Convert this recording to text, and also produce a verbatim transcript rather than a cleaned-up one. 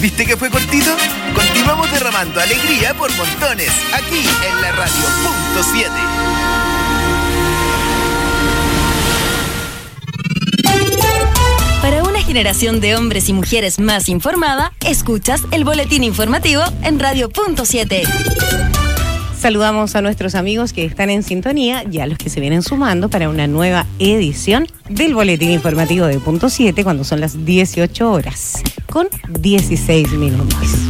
¿Viste que fue cortito? Continuamos derramando alegría por montones, aquí en la radio punto siete. Para una generación de hombres y mujeres más informada, escuchas el boletín informativo en radio punto siete. Saludamos a nuestros amigos que están en sintonía y a los que se vienen sumando para una nueva edición del boletín informativo de Punto siete cuando son las dieciocho horas con dieciséis minutos.